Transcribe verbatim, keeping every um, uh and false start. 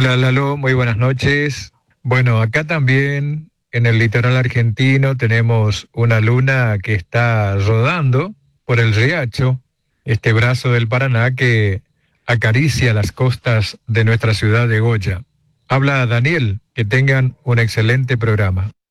Hola Lalo, muy buenas noches. Bueno, acá también en el litoral argentino tenemos una luna que está rodando por el Riacho, este brazo del Paraná que acaricia las costas de nuestra ciudad de Goya. Habla Daniel, que tengan un excelente programa.